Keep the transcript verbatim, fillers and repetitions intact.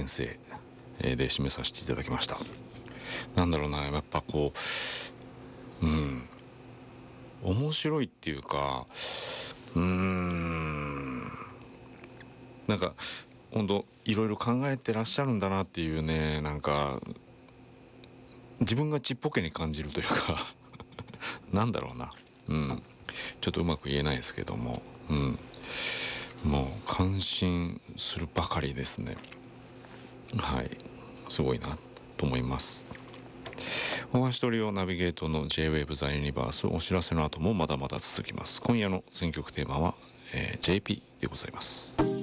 編成で締めさせていただきました。なんだろうな、やっぱこううん面白いっていうか、うーんなんか本当いろいろ考えてらっしゃるんだなっていうね、なんか自分がちっぽけに感じるというかなんだろうな、うんちょっとうまく言えないですけども、うんもう感心するばかりですね。はい、すごいなと思います。大橋トリオナビゲートの ジェイウェーブ ザユニバース、お知らせの後もまだまだ続きます。今夜の選曲テーマは、えー、ジェーピー でございます。